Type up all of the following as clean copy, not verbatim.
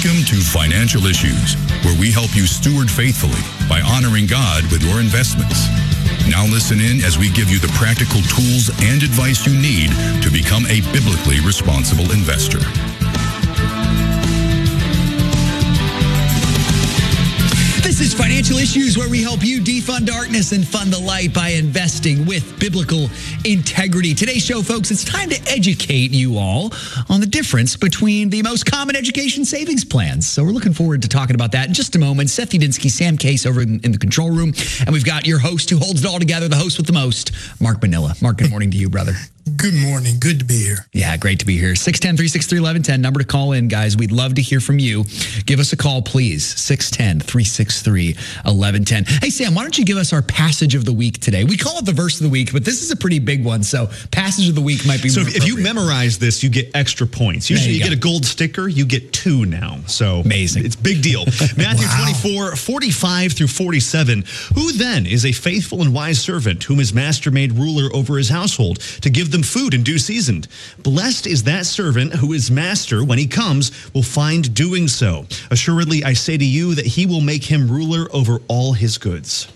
Welcome to Financial Issues, where we help you steward faithfully by honoring God with your investments. Now listen in as we give you the practical tools and advice you need to become a biblically responsible investor. This is Financial Issues, where we help you defund darkness and fund the light by investing with biblical integrity. Today's show, folks, it's time to educate you all on the difference between the most common education savings plans. So we're looking forward to talking about that in just a moment. Seth Udinsky, Sam Case over in the control room. And we've got your host who holds it all together, the host with the most, Mark Manila. Mark, good morning to you, brother. Good morning. Good to be here. Yeah, great to be here. 610-363-1110, number to call in, guys. We'd love to hear from you. Give us a call, please. 610-363-1110. Hey, Sam, why don't you give us our passage of the week today? We call it the verse of the week, but this is a pretty big one, so passage of the week might be more appropriate. If you memorize this, you get extra points. Usually you get a gold sticker. You get 2 now. So amazing. It's a big deal. Matthew 24, 45 through 47. Who then is a faithful and wise servant whom his master made ruler over his household to give them food in due season? Blessed is that servant who his master, when he comes, will find doing so. Assuredly, I say to you that he will make him ruler over all his goods.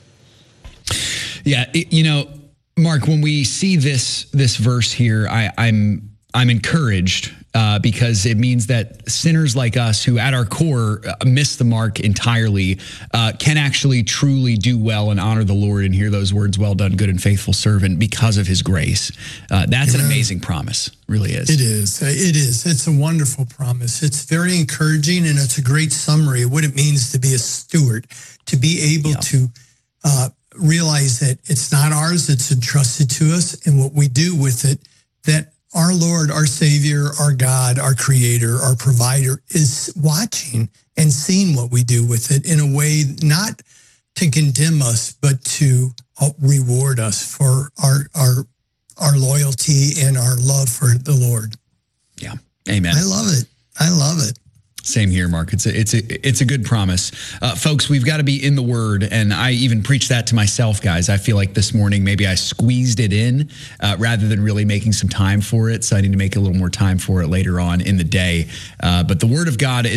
Yeah, Mark, when we see this verse here, I'm encouraged because it means that sinners like us who at our core miss the mark entirely can actually truly do well and honor the Lord and hear those words, well done, good and faithful servant, because of his grace. That's an amazing promise, really is. It is. It is. It's a wonderful promise. It's very encouraging, and it's a great summary of what it means to be a steward, to be able to realize that it's not ours, it's entrusted to us, and what we do with it, that our Lord, our Savior, our God, our Creator, our Provider is watching and seeing what we do with it in a way not to condemn us, but to reward us for our loyalty and our love for the Lord. Yeah, amen. I love it. I love it. Same here, Mark. It's a good promise. Folks, we've got to be in the Word, and I even preach that to myself, guys. I feel like this morning maybe I squeezed it in rather than really making some time for it, so I need to make a little more time for it later on in the day. But the Word of God